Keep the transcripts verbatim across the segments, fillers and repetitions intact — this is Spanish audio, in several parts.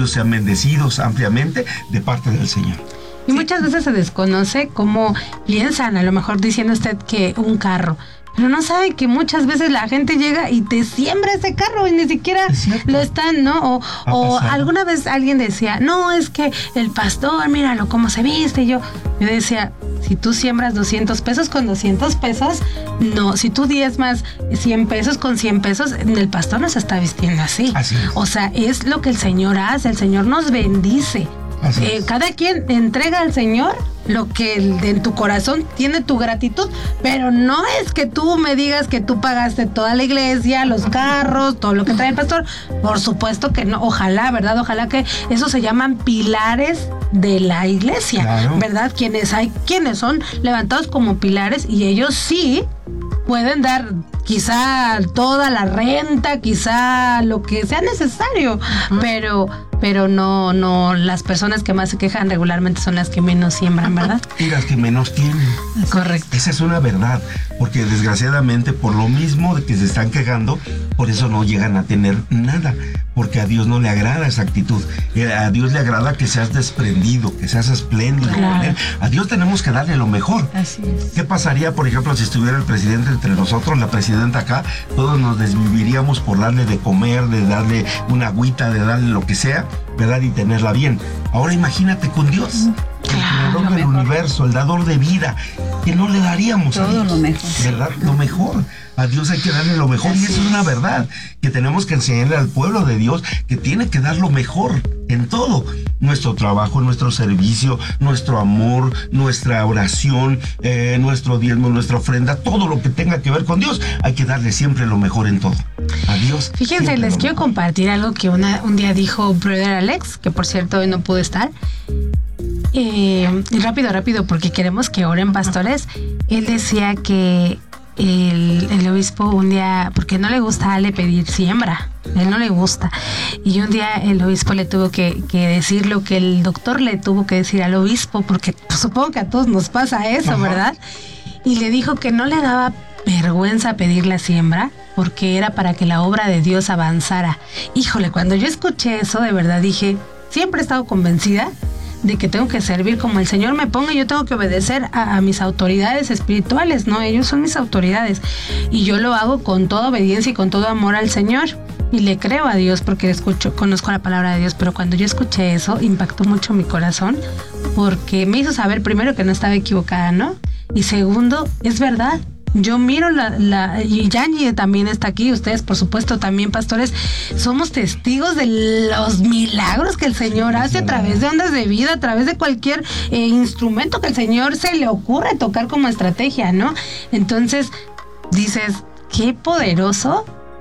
ellos sean bendecidos ampliamente de parte del Señor. Y muchas veces se desconoce cómo piensan, a lo mejor diciendo usted que un carro, pero no sabe que muchas veces la gente llega y te siembra ese carro y ni siquiera lo están, ¿no? O, o alguna vez alguien decía, no, es que el pastor, míralo cómo se viste. Y yo, yo decía, si tú siembras doscientos pesos con doscientos pesos, no, si tú diezmas cien pesos con cien pesos, el pastor no se está vistiendo así. Así es. O sea, es lo que el Señor hace, el Señor nos bendice. Eh, cada quien entrega al Señor lo que en tu corazón tiene tu gratitud, pero no es que tú me digas que tú pagaste toda la iglesia, los carros, todo lo que trae el pastor. Por supuesto que no, ojalá, ¿verdad? Ojalá que eso se llaman pilares de la iglesia, claro. ¿Verdad? Quienes hay, quienes son levantados como pilares y ellos sí pueden dar quizá toda la renta, quizá lo que sea necesario, uh-huh. pero pero no no las personas que más se quejan regularmente son las que menos siembran, ¿verdad? Y las que menos tienen. Correcto. Esa es una verdad, porque desgraciadamente por lo mismo de que se están quejando, por eso no llegan a tener nada, porque a Dios no le agrada esa actitud. A Dios le agrada que seas desprendido, que seas espléndido. Claro. A Dios tenemos que darle lo mejor. Así es. ¿Qué pasaría, por ejemplo, si estuviera el presidente entre nosotros, la presidenta acá? Todos nos desviviríamos por darle de comer, de darle una agüita, de darle lo que sea, ¿verdad? Y tenerla bien. Ahora imagínate con Dios, claro, el creador del universo, el dador de vida, que no le daríamos todo a Dios, lo mejor, ¿verdad? Lo mejor. A Dios hay que darle lo mejor. Así y eso es una verdad, que tenemos que enseñarle al pueblo de Dios que tiene que dar lo mejor en todo. Nuestro trabajo, nuestro servicio, nuestro amor, nuestra oración, eh, nuestro diezmo, nuestra ofrenda, todo lo que tenga que ver con Dios, hay que darle siempre lo mejor en todo. A Dios. Fíjense, les quiero compartir algo que una, un día dijo Brother Alex, que por cierto hoy no pudo estar. Eh, y rápido, rápido, porque queremos que oren, pastores. Él decía que El, el obispo un día, porque no le gusta a Ale pedir siembra, a él no le gusta, y un día el obispo le tuvo que, que decir lo que el doctor le tuvo que decir al obispo, porque pues, supongo que a todos nos pasa eso, ajá, ¿verdad? Y le dijo que no le daba vergüenza pedir la siembra, porque era para que la obra de Dios avanzara. Híjole, cuando yo escuché eso, de verdad dije, siempre he estado convencida de que tengo que servir como el Señor me ponga, yo tengo que obedecer a, a mis autoridades espirituales, ¿no? Ellos son mis autoridades y yo lo hago con toda obediencia y con todo amor al Señor y le creo a Dios porque escucho, conozco la palabra de Dios, pero cuando yo escuché eso impactó mucho mi corazón porque me hizo saber primero que no estaba equivocada, ¿no? Y segundo, es verdad. Yo miro la, la y Yanji también está aquí, ustedes por supuesto también, pastores, somos testigos de los milagros que el Señor hace a través de ondas de vida, a través de cualquier eh, instrumento que el Señor se le ocurre tocar como estrategia, ¿no? Entonces dices, qué poderoso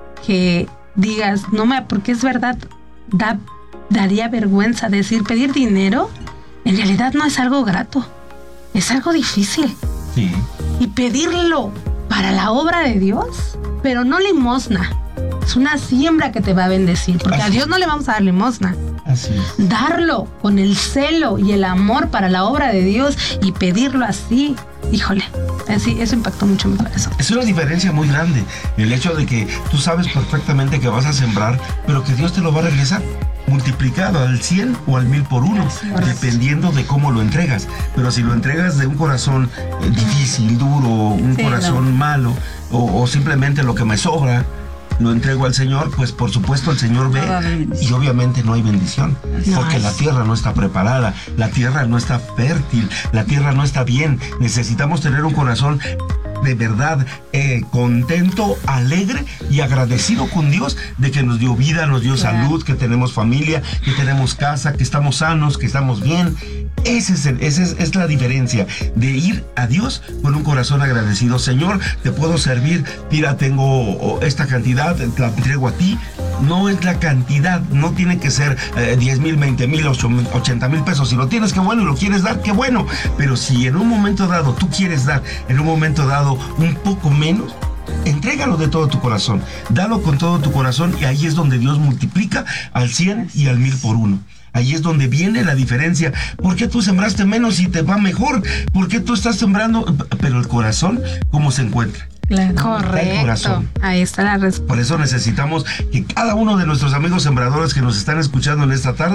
que digas, no me, porque es verdad, da, daría vergüenza decir, pedir dinero, en realidad no es algo grato, es algo difícil. Sí. Y pedirlo para la obra de Dios, pero no limosna. Es una siembra que te va a bendecir, porque así a Dios no le vamos a dar limosna. Así es. Darlo con el celo y el amor para la obra de Dios y pedirlo así, híjole, así, eso impactó mucho mi corazón. Es una diferencia muy grande, el hecho de que tú sabes perfectamente que vas a sembrar, pero que Dios te lo va a regresar multiplicado al cien o al mil por uno, dependiendo de cómo lo entregas. Pero si lo entregas de un corazón eh, difícil, duro, un sí, corazón no. malo, o, o simplemente lo que me sobra, lo entrego al Señor, pues por supuesto el Señor ve y obviamente no hay bendición, porque la tierra no está preparada, la tierra no está fértil, la tierra no está bien. Necesitamos tener un corazón de verdad eh, contento, alegre y agradecido con Dios de que nos dio vida, nos dio claro. salud, que tenemos familia, que tenemos casa, que estamos sanos, que estamos bien. Ese es, el, ese es, es la diferencia de ir a Dios con un corazón agradecido. Señor, te puedo servir, mira, tengo esta cantidad, te la entrego a ti. No es la cantidad, no tiene que ser eh, diez mil, veinte mil, ochenta mil pesos. Si lo tienes, qué bueno, y lo quieres dar, qué bueno. Pero si en un momento dado tú quieres dar, en un momento dado un poco menos, entrégalo de todo tu corazón, dalo con todo tu corazón y ahí es donde Dios multiplica al cien y al mil por uno. Ahí es donde viene la diferencia. ¿Por qué tú sembraste menos y te va mejor? ¿Por qué tú estás sembrando? Pero el corazón, ¿cómo se encuentra? Claro. Correcto. Ahí está la respuesta. Por eso necesitamos que cada uno de nuestros amigos sembradores que nos están escuchando en esta tarde